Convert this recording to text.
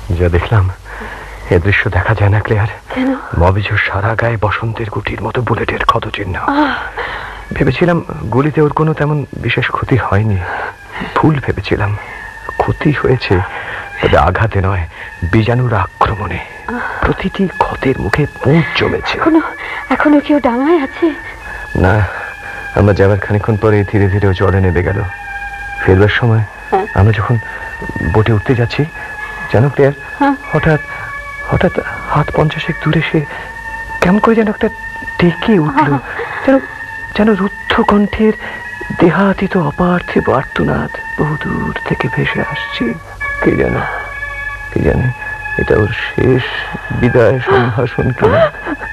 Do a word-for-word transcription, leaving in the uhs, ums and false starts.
যা দেখলাম এ দৃশ্য দেখা যায় না ক্লেয়ার। মবিজুর সারা গায়ে বসন্তের গুটির মতো বুলেটের ক্ষতচিহ্ন। ভেবেছিলাম গুলিতে ওর কোনো তেমন বিশেষ ক্ষতি হয়নি। ভুল ভেবেছিলাম। ক্ষতি হয়েছে, তবে আঘাতে নয়, বীজাণুর আক্রমণে। প্রতিটি ক্ষতের মুখে পুঁজ জমেছে। এখনো এখনো কেউ ডাঙায় আছে? না, আমরা যাবার খানিকক্ষণ পরে ধীরে ধীরে ও জলে নেমে গেল। ফেরবার সময় আমরা যখন বোটে উঠতে যাচ্ছি, জানো ক্লিয়ার, হঠাৎ হঠাৎ হাত পঞ্চাশেক দূরে সে কেমন করে যেন একটা ডেকে উঠল, যেন যেন রুদ্ধ কণ্ঠের দেহাতীত অপার্থিব আর্তনাদ বহুদূর থেকে ভেসে আসছে। কে জানে, কে জানে এটা ওর শেষ বিদায় সম্ভাষণ কিনা।